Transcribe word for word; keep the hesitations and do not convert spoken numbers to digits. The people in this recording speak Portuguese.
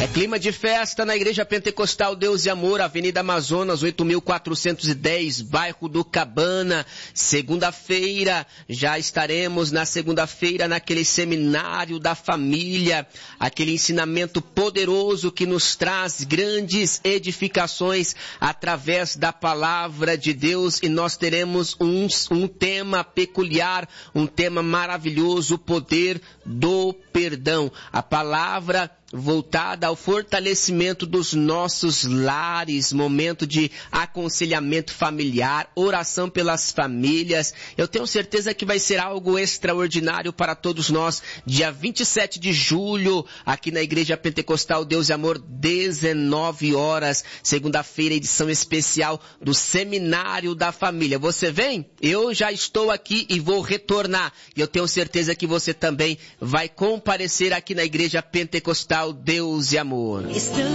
É clima de festa na Igreja Pentecostal Deus e Amor, Avenida Amazonas, oito mil quatrocentos e dez, bairro do Cabana. Segunda-feira, já estaremos na segunda-feira naquele seminário da família, aquele ensinamento poderoso que nos traz grandes edificações através da palavra de Deus, e nós teremos um, um tema peculiar, um tema maravilhoso, o poder do perdão. A palavra voltada ao fortalecimento dos nossos lares, momento de aconselhamento familiar, oração pelas famílias. Eu tenho certeza que vai ser algo extraordinário para todos nós. Dia vinte e sete de julho, aqui na Igreja Pentecostal Deus e Amor, dezenove horas, segunda-feira, edição especial do Seminário da Família. Você vem? Eu já estou aqui e vou retornar. E eu tenho certeza que você também vai comparecer aqui na Igreja Pentecostal Deus e Amor.